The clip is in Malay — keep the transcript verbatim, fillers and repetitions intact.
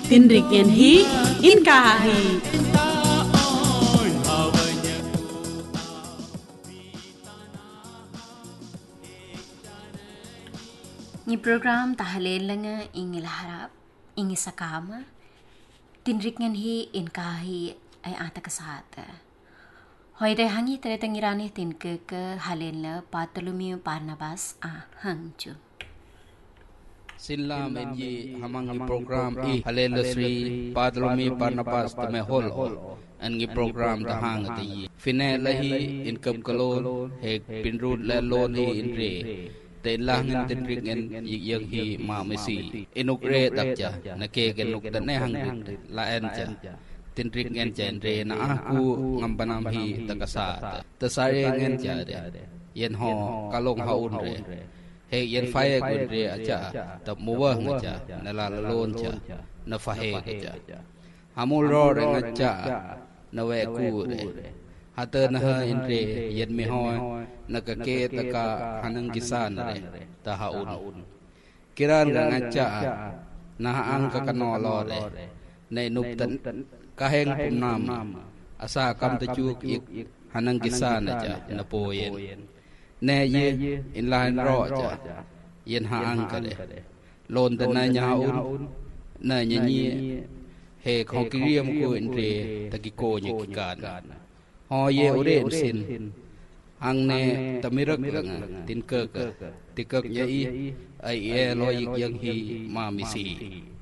Tinrik en hi inkahi. Ni program tahalelanga ingi laharap, ingi sakama, tinrik ngan hi inkahi ay ata kasahata. Hoy de hangi tere tangirani tin ke ke halenla Bartholomew Barnabas a hangju. Sinlam enji hamangi program i halela Sri Bartholomew Barnabas tame hol angi program ta hang ti fine lahi in kap kalon hek pinrut la lon hi inre te langin tinrik en yang hi ma mesi inukre takja nake genuk tane hang la en ja tinrik en jen re na aku ngambanam hi takasa tasare ngen ja yen ho kalong haun re he yen faye gun re acha tab muwa ngacha nala lon cha na fahe ngacha hamul ro re ngacha na we ku re hata na ha inre yen me ho na ka ke ta ka hanang kisan re ta haun kiran re ngacha na ang ka kanolo re nei nup tan ka heng pumnam asa kam ta chu ik hanang kisan acha na poyen ne ye in lain ro cha yen ha ang ka de lon ta na nya un na nya ni he kho kiriam ko in re ta ki ko ni ki kan ho ye ore sin ang ne tamirak lang tin ka ka tikak ye i ai e lo yik yang hi ma misi